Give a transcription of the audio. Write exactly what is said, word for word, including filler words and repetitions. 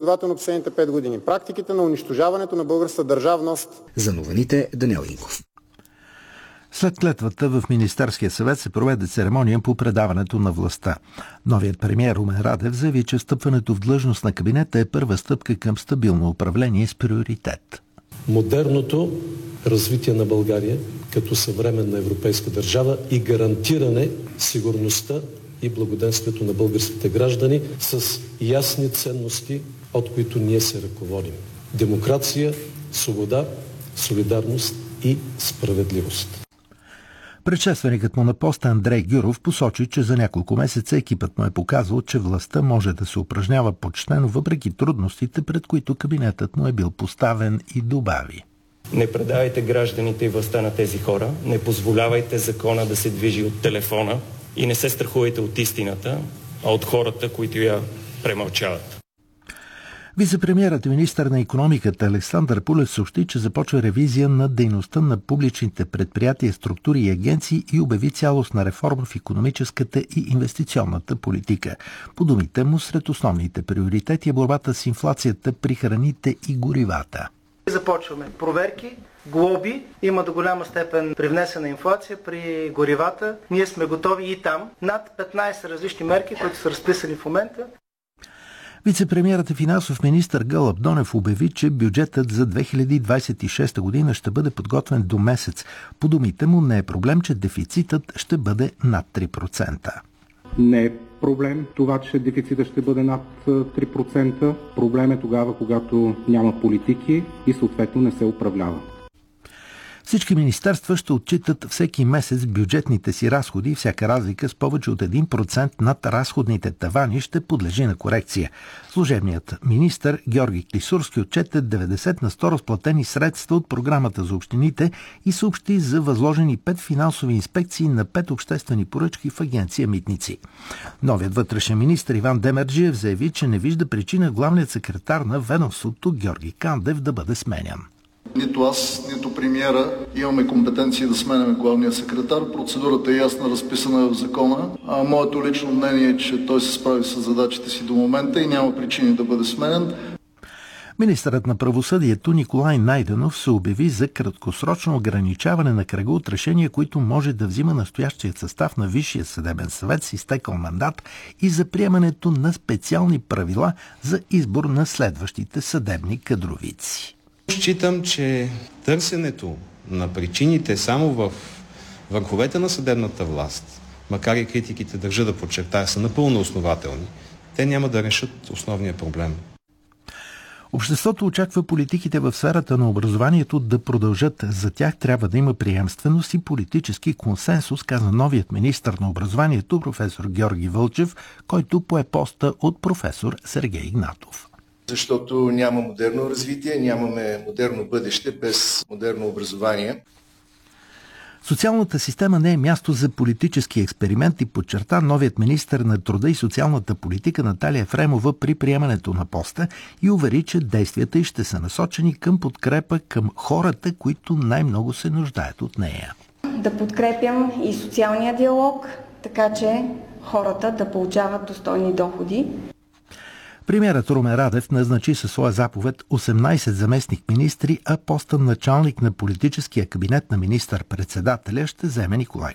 последователно последните пет години. Практиките на унищожаването на българската държавност. За новините Даниел Инков. След клетвата в Министерския съвет се проведе церемония по предаването на властта. Новият премиер Румен Радев заяви, че встъпването в длъжност на кабинета е първа стъпка към стабилно управление с приоритет. Модерното развитие на България като съвременна европейска държава и гарантиране сигурността и благоденствието на българските граждани с ясни ценности, от които ние се ръководим. Демокрация, свобода, солидарност и справедливост. Предшественикът му на поста Андрей Гюров посочи, че за няколко месеца екипът му е показал, че властта може да се упражнява почтено въпреки трудностите, пред които кабинетът му е бил поставен, и добави. Не предавайте гражданите и властта на тези хора, не позволявайте закона да се движи от телефона и не се страхувайте от истината, а от хората, които я премълчават. Вицепремиерът и министър на икономиката Александър Пулев съобщи, че започва ревизия на дейността на публичните предприятия, структури и агенции и обяви цялостна реформа в икономическата и инвестиционната политика. По думите му, сред основните приоритети е борбата с инфлацията при храните и горивата. Започваме проверки, глоби, има до голяма степен привнесена инфлация при горивата. Ние сме готови и там. Над петнайсет различни мерки, които са разписани в момента. Вицепремиерът и финансов министър Гълъб Донев обяви, че бюджетът за две хиляди двадесет и шеста година ще бъде подготвен до месец. По думите му не е проблем, че дефицитът ще бъде над три процента. Не е проблем това, че дефицитът ще бъде над три процента. Проблем е тогава, когато няма политики и съответно не се управлява. Всички министерства ще отчитат всеки месец бюджетните си разходи и всяка разлика с повече от един процент над разходните тавани ще подлежи на корекция. Служебният министър Георги Клисурски отчете деветдесет на сто разплатени средства от програмата за общините и съобщи за възложени пет финансови инспекции на пет обществени поръчки в агенция Митници. Новият вътрешен министър Иван Демерджиев заяви, че не вижда причина главният секретар на ведомството Георги Кандев да бъде сменян. Нито аз, нито премиера имаме компетенции да сменяме главния секретар. Процедурата е ясна, разписана в закона. А моето лично мнение е, че той се справи с задачите си до момента и няма причини да бъде сменен. Министърът на правосъдието Николай Найденов се обяви за краткосрочно ограничаване на кръга от решения, които може да взима настоящият състав на Висшия съдебен съвет с изтекъл мандат, и за приемането на специални правила за избор на следващите съдебни кадровици. Считам, че търсенето на причините само в върховете на съдебната власт, макар и критиките, държа да подчертая, са напълно основателни, те няма да решат основния проблем. Обществото очаква политиките в сферата на образованието да продължат. За тях трябва да има приемственост и политически консенсус, каза новият министър на образованието професор Георги Вълчев, който пое поста от професор Сергей Игнатов. Защото няма модерно развитие, нямаме модерно бъдеще без модерно образование. Социалната система не е място за политически експеримент и подчерта новият министър на труда и социалната политика Наталия Ефремова при приемането на поста и увери, че действията й ще са насочени към подкрепа към хората, които най-много се нуждаят от нея. Да подкрепям и социалния диалог, така че хората да получават достойни доходи. Премиерът Румен Радев назначи със своя заповед осемнайсет заместник-министри, а поста началник на политическия кабинет на министър-председателя ще вземе Николай